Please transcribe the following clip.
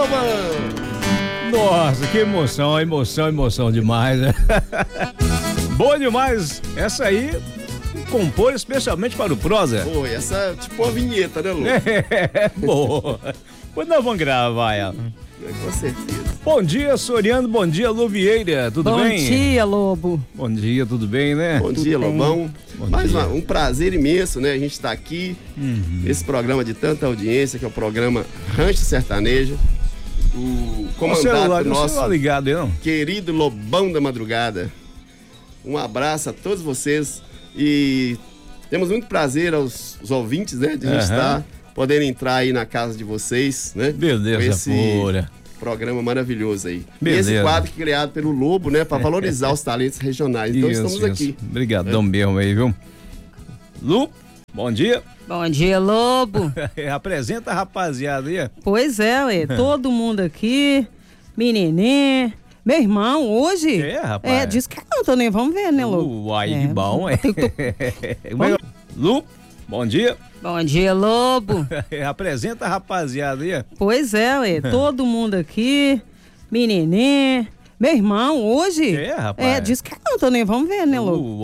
Oba! Nossa, que emoção demais, né? Boa demais. Essa aí compôs especialmente para o Prosa. Pô, essa é tipo uma vinheta, né, Lu? Boa. Pois nós vamos gravar ela. Com certeza. Bom dia, Soriano. Bom dia, Lu Vieira. Tudo bem? Bom dia, Lobo. Bom dia, tudo bem, né? Bom dia, bem. Lobão. Bom Mais dia. um prazer imenso, né? A gente tá aqui nesse programa de tanta audiência, que é o programa Rancho Sertanejo. O O celular, comandante não nosso celular ligado aí, não? querido Lobão da Madrugada. Um abraço a todos vocês e temos muito prazer aos ouvintes, né? De a gente estar podendo entrar aí na casa de vocês, né? Beleza Com esse pura. programa maravilhoso aí. Beleza. E esse quadro que é criado pelo Lobo, né? Para valorizar os talentos regionais. Então estamos aqui. Obrigadão mesmo aí, viu? Lu, bom dia. Bom dia, Lobo. Apresenta a rapaziada aí. Pois é, ué, todo mundo aqui, menininha. Meu irmão, hoje... Rapaz. diz que canta, né? Vamos ver, né, Lobo? Uai, que bom, é. Lu, bom dia. Bom dia, Lobo. Apresenta a rapaziada aí. Pois é, ué, todo mundo aqui, menininha. Meu irmão, hoje... rapaz. diz que canta, né? Vamos ver, né, Lobo?